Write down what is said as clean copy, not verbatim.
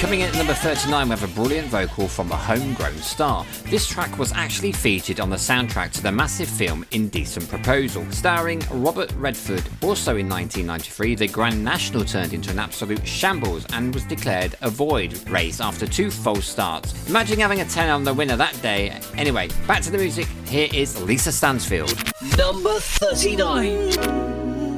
Coming in at number 39, we have a brilliant vocal from a homegrown star. This track was actually featured on the soundtrack to the massive film Indecent Proposal, starring Robert Redford. Also in 1993, the Grand National turned into an absolute shambles and was declared a void race after 2 false starts. Imagine having a 10 on the winner that day. Anyway, back to the music. Here is Lisa Stansfield. Number 39.